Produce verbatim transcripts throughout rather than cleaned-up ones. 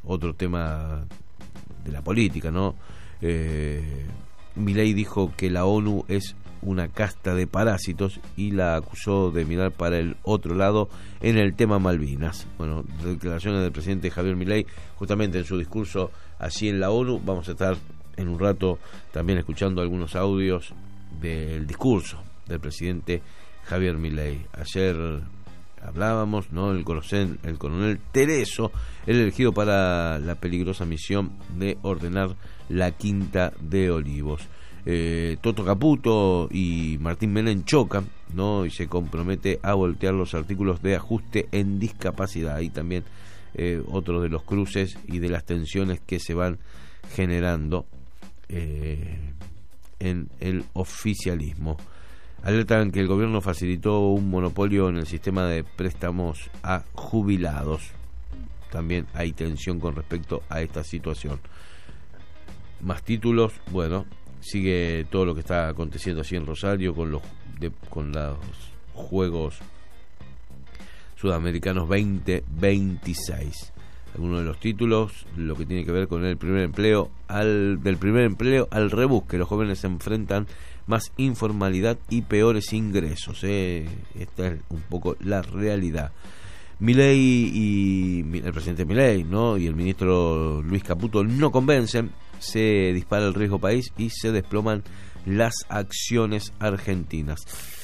otro tema de la política, ¿no? Eh, Milei dijo que la ONU es una casta de parásitos y la acusó de mirar para el otro lado en el tema Malvinas. Bueno, declaraciones del presidente Javier Milei justamente en su discurso allí en la ONU. Vamos a estar en un rato también escuchando algunos audios del discurso del presidente Javier Milei. Ayer hablábamos, ¿no? El coronel, el coronel Tereso, el elegido para la peligrosa misión de ordenar la Quinta de Olivos. Eh, Toto Caputo y Martín Menem chocan, ¿no? Y se compromete a voltear los artículos de ajuste en discapacidad. Ahí también eh, otro de los cruces y de las tensiones que se van generando eh, en el oficialismo. Alertan que el gobierno facilitó un monopolio en el sistema de préstamos a jubilados. También hay tensión con respecto a esta situación. Más títulos, bueno, sigue todo lo que está aconteciendo así en Rosario con los de, con los Juegos Sudamericanos veinte veintiséis. Algunos de los títulos, lo que tiene que ver con el primer empleo, al del primer empleo al rebusque. Los jóvenes se enfrentan más informalidad y peores ingresos. ¿eh? Esta es un poco la realidad. Milei y el presidente Milei, ¿no? y el ministro Luis Caputo no convencen. Se dispara el riesgo país y se desploman las acciones argentinas.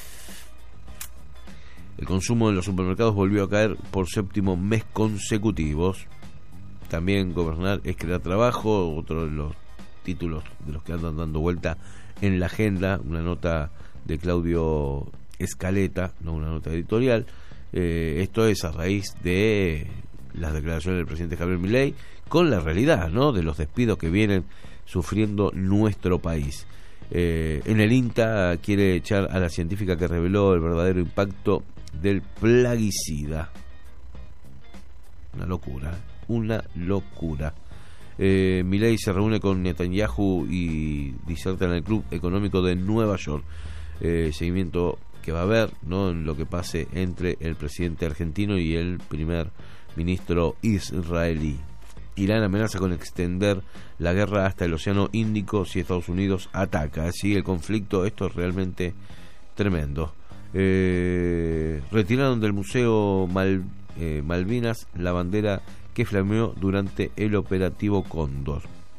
El consumo en los supermercados volvió a caer por séptimo mes consecutivos. También gobernar es crear trabajo, otro de los títulos de los que andan dando vuelta en la agenda, una nota de Claudio Escaleta, no una nota editorial. Eh, esto es a raíz de las declaraciones del presidente Javier Milei con la realidad, ¿no? de los despidos que vienen sufriendo nuestro país. Eh, en el INTA quiere echar a la científica que reveló el verdadero impacto del plaguicida. Una locura, una locura. Eh, Milei se reúne con Netanyahu y diserta en el Club Económico de Nueva York. Eh, seguimiento que va a haber, ¿no? en lo que pase entre el presidente argentino y el primer ministro israelí. Irán amenaza con extender la guerra hasta el Océano Índico si Estados Unidos ataca. Sigue el conflicto, esto es realmente tremendo. Eh, retiraron del Museo Mal, eh, Malvinas la bandera que flameó durante el operativo Cóndor.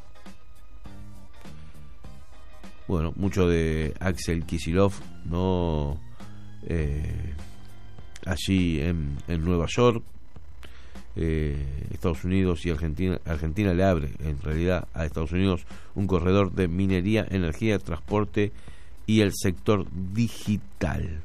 Bueno, mucho de Axel Kicillof, ¿no? Eh, allí en, en Nueva York. Eh, Estados Unidos y Argentina Argentina le abre en realidad a Estados Unidos un corredor de minería, energía, transporte y el sector digital.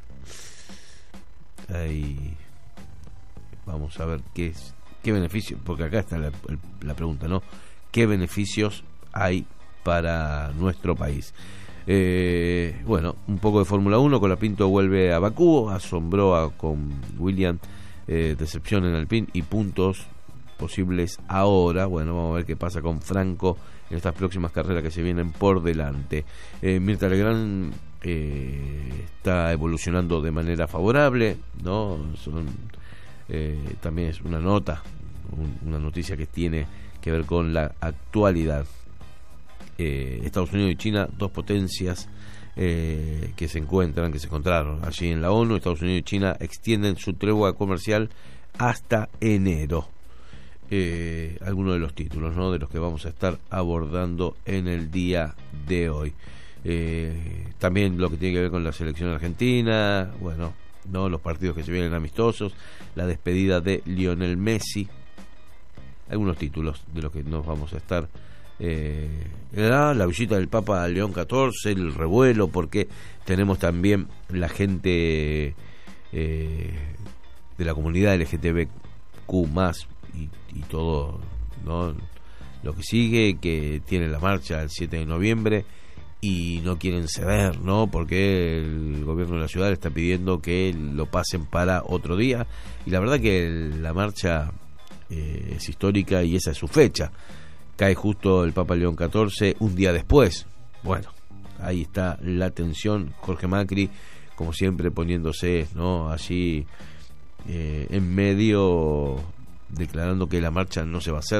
Ahí vamos a ver qué es, qué beneficios, porque acá está la, la pregunta, ¿no? ¿Qué beneficios hay para nuestro país? Eh, bueno, un poco de Fórmula uno. Colapinto vuelve a Bakú, asombró a, con William. Eh, decepción en Alpine y puntos posibles ahora. Bueno, vamos a ver qué pasa con Franco en estas próximas carreras que se vienen por delante. eh, Mirta Legrand eh, está evolucionando de manera favorable, ¿no? Son, eh, también es una nota, un, una noticia que tiene que ver con la actualidad. eh, Estados Unidos y China, dos potencias Eh, que se encuentran, que se encontraron allí en la ONU. Estados Unidos y China extienden su tregua comercial hasta enero. Eh, algunos de los títulos, ¿no? de los que vamos a estar abordando en el día de hoy. Eh, también lo que tiene que ver con la selección argentina, bueno, no los partidos que se vienen amistosos, la despedida de Lionel Messi. Algunos títulos de los que nos vamos a estar Eh, la, la visita del Papa a León catorce, el revuelo, porque tenemos también la gente eh, de la comunidad L G T B Q más y, y todo, ¿no? lo que sigue, que tiene la marcha el siete de noviembre y no quieren ceder, ¿no? porque el gobierno de la ciudad le está pidiendo que lo pasen para otro día, y la verdad que el, la marcha eh, es histórica y esa es su fecha. Cae justo el Papa León catorce un día después. Bueno, ahí está la tensión. Jorge Macri, como siempre, poniéndose, ¿no? allí eh, en medio, declarando que la marcha no se va a hacer.